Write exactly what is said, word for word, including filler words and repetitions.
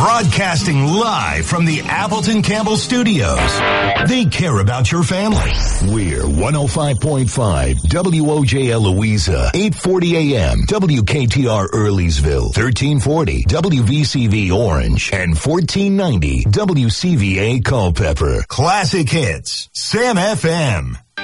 Broadcasting live from the Appleton Campbell Studios. They care about your family. We're one oh five point five W O J L Louisa, eight forty a.m. W K T R Earlysville, thirteen forty W V C V Orange, and fourteen ninety W C V A Culpeper. Classic hits. Sam F M.